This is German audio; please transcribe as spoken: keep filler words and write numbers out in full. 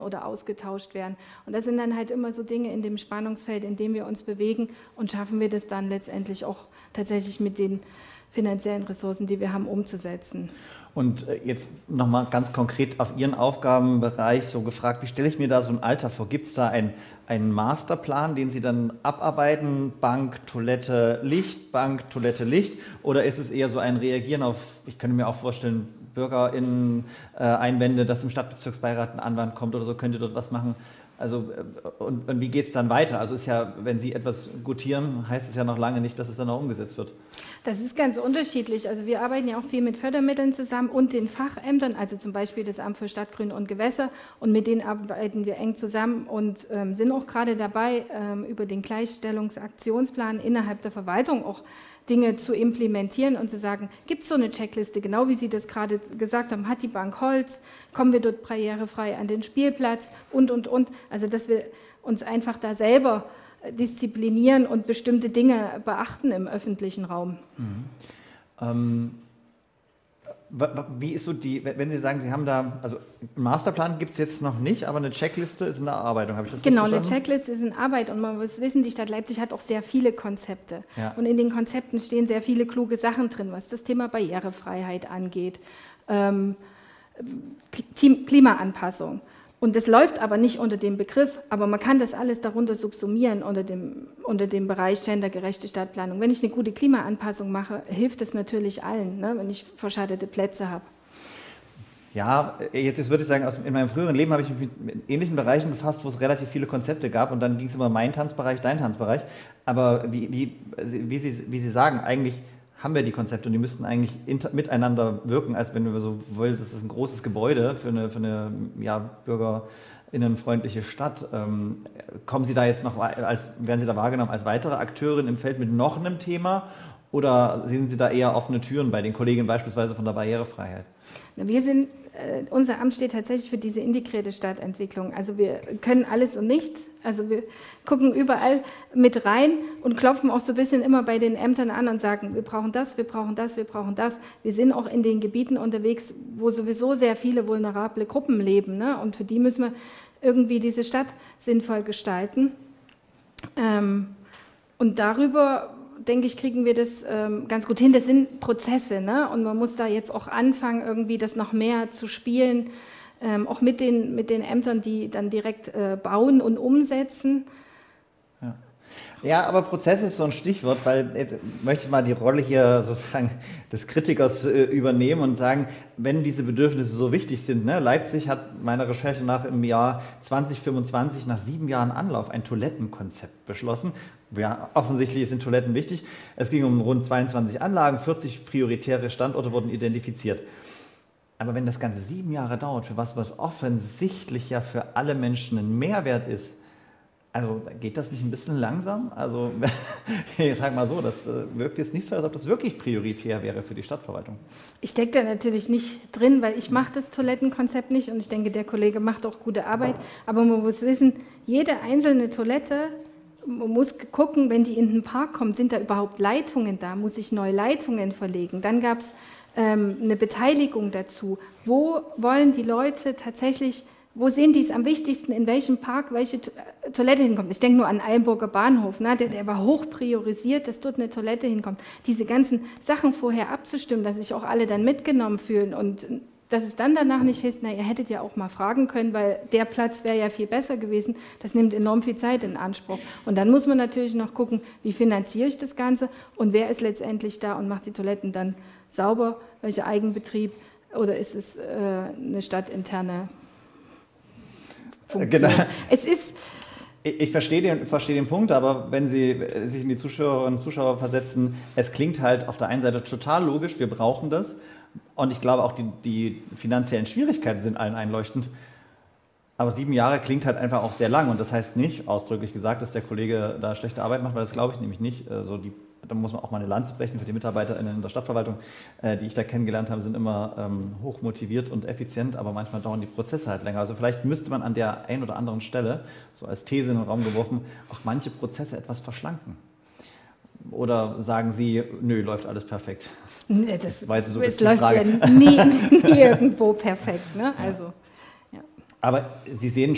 oder ausgetauscht werden. Und das sind dann halt immer so Dinge in dem Spannungsfeld, in dem wir uns bewegen, und schaffen wir das dann letztendlich auch tatsächlich mit den finanziellen Ressourcen, die wir haben, umzusetzen. Und jetzt nochmal ganz konkret auf Ihren Aufgabenbereich so gefragt, wie stelle ich mir da so ein Alltag vor? Gibt es da ein, einen Masterplan, den Sie dann abarbeiten, Bank, Toilette, Licht, Bank, Toilette, Licht? Oder ist es eher so ein Reagieren auf, ich könnte mir auch vorstellen, BürgerInnen-Einwände, äh, dass im Stadtbezirksbeirat ein Anwalt kommt oder so, könnt ihr dort was machen? Also, und, und wie geht es dann weiter? Also ist ja, wenn Sie etwas gutieren, heißt es ja noch lange nicht, dass es dann auch umgesetzt wird. Das ist ganz unterschiedlich. Also wir arbeiten ja auch viel mit Fördermitteln zusammen und den Fachämtern, also zum Beispiel das Amt für Stadtgrün und Gewässer, und mit denen arbeiten wir eng zusammen und ähm, sind auch gerade dabei, ähm, über den Gleichstellungsaktionsplan innerhalb der Verwaltung auch Dinge zu implementieren und zu sagen, gibt es so eine Checkliste, genau wie Sie das gerade gesagt haben, hat die Bank Holz, kommen wir dort barrierefrei an den Spielplatz und, und, und. Also dass wir uns einfach da selber disziplinieren und bestimmte Dinge beachten im öffentlichen Raum. Mhm. Ähm, wie ist so die, wenn Sie sagen, Sie haben da, also einen Masterplan gibt es jetzt noch nicht, aber eine Checkliste ist in der Erarbeitung, habe ich das genau, richtig verstanden? Genau, eine Checkliste ist in Arbeit, und man muss wissen, die Stadt Leipzig hat auch sehr viele Konzepte. Ja. Und in den Konzepten stehen sehr viele kluge Sachen drin, was das Thema Barrierefreiheit angeht, ähm, Klimaanpassung. Und das läuft aber nicht unter dem Begriff, aber man kann das alles darunter subsumieren unter dem, unter dem Bereich gendergerechte Stadtplanung. Wenn ich eine gute Klimaanpassung mache, hilft das natürlich allen, ne, wenn ich verschattete Plätze habe. Ja, jetzt würde ich sagen, aus, in meinem früheren Leben habe ich mich mit ähnlichen Bereichen befasst, wo es relativ viele Konzepte gab, und dann ging es immer mein Tanzbereich, dein Tanzbereich. Aber wie, wie, wie, Sie, wie Sie sagen, eigentlich haben wir die Konzepte und die müssten eigentlich inter, miteinander wirken, als wenn wir so wollen, das ist ein großes Gebäude für eine, für eine ja, bürgerinnenfreundliche Stadt. Ähm, kommen Sie da jetzt noch, als, werden Sie da wahrgenommen als weitere Akteurin im Feld mit noch einem Thema, oder sehen Sie da eher offene Türen bei den Kolleginnen beispielsweise von der Barrierefreiheit? Wir sind, äh, unser Amt steht tatsächlich für diese integrierte Stadtentwicklung. Also wir können alles und nichts. Also wir gucken überall mit rein und klopfen auch so ein bisschen immer bei den Ämtern an und sagen, wir brauchen das, wir brauchen das, wir brauchen das. Wir sind auch in den Gebieten unterwegs, wo sowieso sehr viele vulnerable Gruppen leben, ne? Und für die müssen wir irgendwie diese Stadt sinnvoll gestalten. Ähm, und darüber, denke ich, kriegen wir das ähm, ganz gut hin. Das sind Prozesse, ne? Und man muss da jetzt auch anfangen, irgendwie das noch mehr zu spielen, ähm, auch mit den, mit den Ämtern, die dann direkt äh, bauen und umsetzen. Ja. Ja, aber Prozess ist so ein Stichwort, weil jetzt möchte ich mal die Rolle hier sozusagen des Kritikers äh, übernehmen und sagen, wenn diese Bedürfnisse so wichtig sind, ne? Leipzig hat meiner Recherche nach im Jahr zwanzig fünfundzwanzig nach sieben Jahren Anlauf ein Toilettenkonzept beschlossen. Ja, offensichtlich sind Toiletten wichtig. Es ging um rund zweiundzwanzig Anlagen, vierzig prioritäre Standorte wurden identifiziert. Aber wenn das Ganze sieben Jahre dauert, für was, was offensichtlich ja für alle Menschen ein Mehrwert ist, also geht das nicht ein bisschen langsam? Also ich sage mal so, das wirkt jetzt nicht so, als ob das wirklich prioritär wäre für die Stadtverwaltung. Ich stecke da natürlich nicht drin, weil ich mache das Toilettenkonzept nicht, und ich denke, der Kollege macht auch gute Arbeit. Aber man muss wissen, jede einzelne Toilette, man muss gucken, wenn die in den Park kommt, sind da überhaupt Leitungen da? Muss ich neue Leitungen verlegen? Dann gab es ähm, eine Beteiligung dazu. Wo wollen die Leute tatsächlich, wo sehen die es am wichtigsten, in welchem Park welche to Toilette hinkommt? Ich denke nur an Eilenburger Bahnhof, ne? der, der war hoch priorisiert, dass dort eine Toilette hinkommt. Diese ganzen Sachen vorher abzustimmen, dass sich auch alle dann mitgenommen fühlen, und dass es dann danach nicht heißt, na, ihr hättet ja auch mal fragen können, weil der Platz wäre ja viel besser gewesen. Das nimmt enorm viel Zeit in Anspruch. Und dann muss man natürlich noch gucken, wie finanziere ich das Ganze und wer ist letztendlich da und macht die Toiletten dann sauber, welcher Eigenbetrieb, oder ist es äh, eine stadtinterne Funktion? Genau. Es ist... Ich verstehe den, verstehe den Punkt, aber wenn Sie sich in die Zuschauerinnen und Zuschauer versetzen, es klingt halt auf der einen Seite total logisch, wir brauchen das. Und ich glaube auch, die, die finanziellen Schwierigkeiten sind allen einleuchtend. Aber sieben Jahre klingt halt einfach auch sehr lang. Und das heißt nicht, ausdrücklich gesagt, dass der Kollege da schlechte Arbeit macht, weil das glaube ich nämlich nicht. Also die, da muss man auch mal eine Lanze brechen für die MitarbeiterInnen in der Stadtverwaltung, äh, die ich da kennengelernt habe, sind immer ähm, hoch motiviert und effizient, aber manchmal dauern die Prozesse halt länger. Also vielleicht müsste man an der einen oder anderen Stelle, so als These in den Raum geworfen, auch manche Prozesse etwas verschlanken. Oder sagen Sie, nö, läuft alles perfekt? Nee, das, das, so es läuft ja nie, nie irgendwo perfekt. Ne? Also, ja. Aber Sie sehen